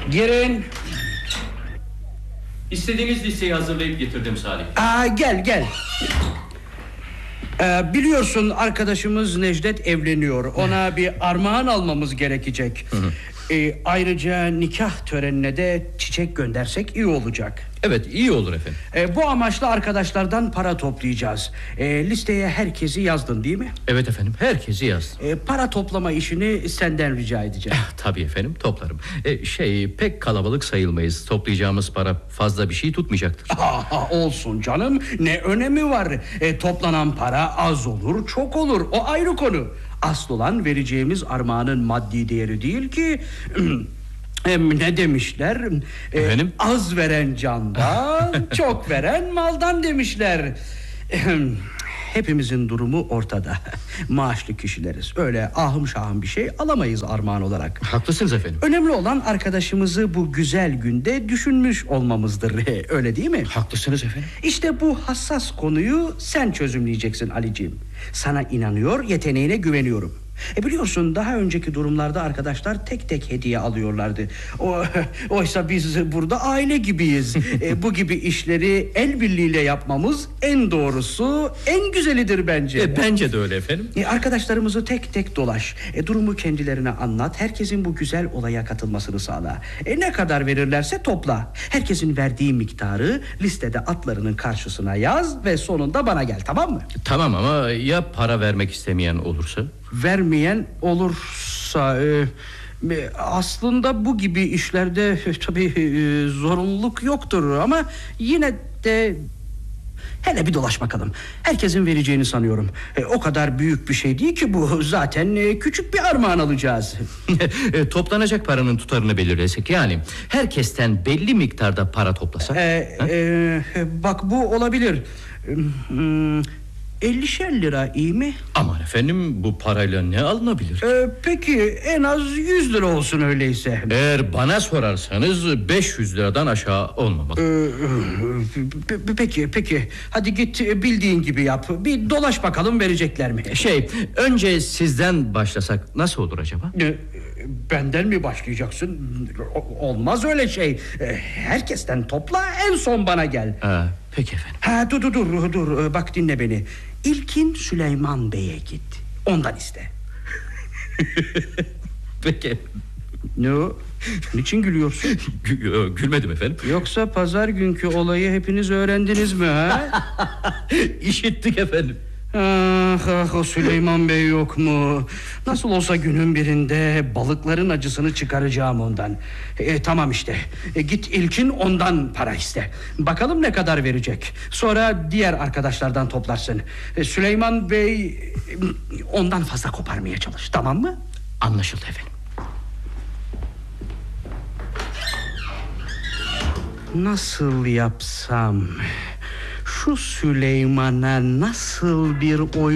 Girin. İstediğiniz listeyi hazırlayıp getirdim Salih. Gel. Biliyorsun arkadaşımız Necdet evleniyor. Ona bir armağan almamız gerekecek. Ayrıca nikah törenine de çiçek göndersek iyi olacak. Evet, iyi olur efendim. Bu amaçla arkadaşlardan para toplayacağız. Listeye herkesi yazdın değil mi? Evet efendim, herkesi yazdım. Para toplama işini senden rica edeceğim. Tabii efendim, toplarım. Pek kalabalık sayılmayız. Toplayacağımız para fazla bir şey tutmayacaktır. Olsun canım, ne önemi var? Toplanan para az olur, çok olur, o ayrı konu. Asıl olan vereceğimiz armağanın maddi değeri değil ki. Ne demişler? Efendim? Az veren candan, çok veren maldan demişler. Hepimizin durumu ortada. Maaşlı kişileriz. Öyle ahım şahım bir şey alamayız armağan olarak. Haklısınız efendim. Önemli olan arkadaşımızı bu güzel günde düşünmüş olmamızdır. Öyle değil mi? Haklısınız efendim. İşte bu hassas konuyu sen çözümleyeceksin Ali'ciğim. Sana inanıyor, yeteneğine güveniyorum. Biliyorsun daha önceki durumlarda arkadaşlar tek tek hediye alıyorlardı. Oysa biz burada aile gibiyiz. Bu gibi işleri el birliğiyle yapmamız en doğrusu, en güzelidir bence. Bence de öyle efendim. Arkadaşlarımızı tek tek dolaş. Durumu kendilerine anlat. Herkesin bu güzel olaya katılmasını sağla. Ne kadar verirlerse topla. Herkesin verdiği miktarı listede atlarının karşısına yaz ve sonunda bana gel, tamam mı? Tamam ama ya para vermek istemeyen olursa? Vermeyen olursa aslında bu gibi işlerde tabii zorunluluk yoktur ama yine de hele bir dolaş bakalım. Herkesin vereceğini sanıyorum. O kadar büyük bir şey değil ki bu. Zaten küçük bir armağan alacağız. Toplanacak paranın tutarını belirlesek, yani herkesten belli miktarda para toplasak. Bak bu olabilir. 50'şer lira iyi mi? Aman efendim, bu parayla ne alınabilir? Peki en az 100 lira olsun öyleyse. Eğer bana sorarsanız 500 liradan aşağı olmamalı. Peki. Hadi git bildiğin gibi yap. Bir dolaş bakalım verecekler mi? Önce sizden başlasak nasıl olur acaba? Benden mi başlayacaksın? Olmaz öyle şey. Herkesten topla, en son bana gel. Peki efendim. Dur. Bak dinle beni. İlkin Süleyman Bey'e git. Ondan iste. Peki. Ne o? Niçin gülüyorsun? Gülmedim efendim. Yoksa pazar günkü olayı hepiniz öğrendiniz mi ha? İşittik efendim. O Süleyman Bey yok mu? Nasıl olsa günün birinde balıkların acısını çıkaracağım ondan. Tamam işte. Git İlkin ondan para iste. Bakalım ne kadar verecek. Sonra diğer arkadaşlardan toplarsın. Süleyman Bey ondan fazla koparmaya çalış, tamam mı? Anlaşıldı efendim. Nasıl yapsam, şu Süleyman'a nasıl bir oyun